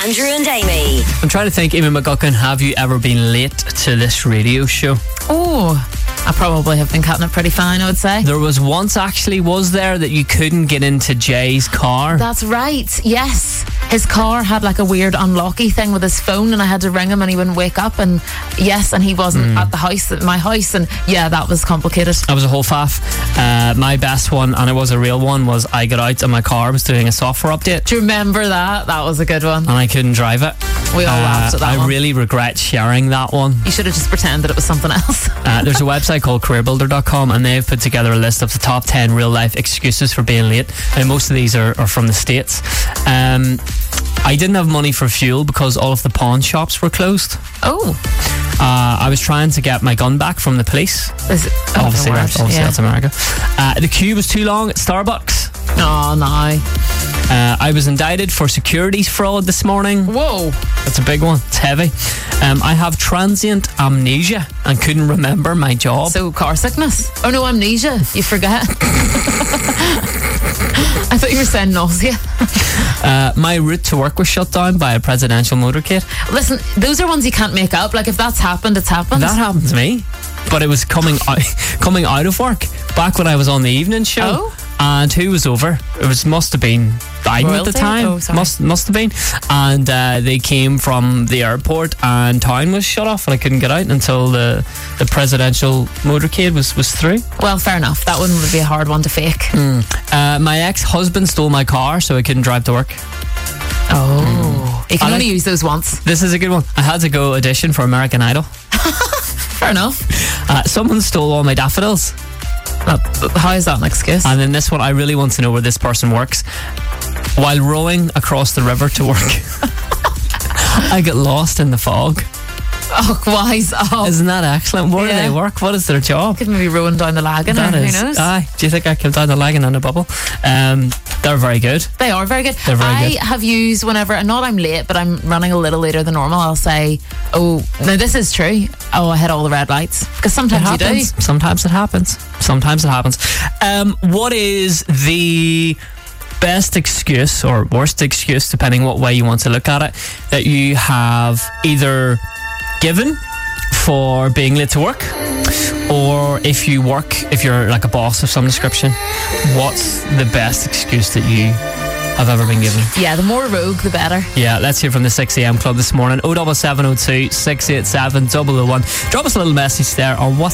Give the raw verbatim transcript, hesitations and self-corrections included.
Andrew and Amy. I'm trying to think, Amy McGuckin, have you ever been late to this radio show? Oh, I probably have been cutting it pretty fine, I would say. There was once, actually, was there, that you couldn't get into Jay's car? That's right, yes. His car had like a weird unlocky thing with his phone, and I had to ring him and he wouldn't wake up, and yes, and he wasn't mm. at the house, at my house, and yeah, that was complicated. That was a whole faff. Uh, my best one, and it was a real one, was I got out and my car was doing a software update. Do you remember that? That was a good one. And I couldn't drive it. We all uh, laughed at that I one. really regret sharing that one. You should have just pretended it was something else. uh, there's a website called career builder dot com, and they've put together a list of the top ten real life excuses for being late, and most of these are, are from the States. Um, I didn't have money for fuel because all of the pawn shops were closed. Oh. Uh, I was trying to get my gun back from the police. Is it, obviously, oh, that's, obviously yeah. that's America. Uh, the queue was too long at Starbucks. Oh, no. Uh, I was indicted for securities fraud this morning. Whoa. That's a big one. It's heavy. Um, I have transient amnesia and couldn't remember my job. So, car sickness? Oh, no, amnesia. You forget. I thought you were saying nausea. uh, my route to work was shut down by a presidential motorcade. Listen, those are ones you can't make up. Like, if that's happened, it's happened. That happened to me. But it was coming out, coming out of work back when I was on the evening show. Oh. And who was over? It was must have been Biden Royalty? at the time. Oh, sorry. must must have been. And uh, they came from the airport, and town was shut off, and I couldn't get out until the the presidential motorcade was was through. Well, fair enough. That one would be a hard one to fake. Mm. Uh, my ex-husband stole my car, so I couldn't drive to work. Oh, mm. You can I only like, use those once. This is a good one. I had to go audition for American Idol. Fair enough. Uh, someone stole all my daffodils. Uh, how is that an excuse? And then this one, I really want to know where this person works. While rowing across the river to work, I get lost in the fog. Oh, wise. Oh. Isn't that excellent? Where yeah. do they work? What is their job? Could maybe rowing down the lagoon, or is, who knows? Aye. Do you think I came down the lagoon on a bubble? Um, they're very good. They are very good. They're very I good. have used whenever, and not I'm late, but I'm running a little later than normal, I'll say, oh, now this is true. Oh, I hit all the red lights. Because sometimes you do. Sometimes it happens. Sometimes it happens. Um, what is the best excuse or worst excuse, depending what way you want to look at it, that you have either given for being late to work, or if you work, if you're like a boss of some description, what's the best excuse that you have ever been given? Yeah, the more rogue, the better. Yeah, let's hear from the six a.m. club this morning. oh seven seven oh two, six eight seven, double oh one. Drop us a little message there on what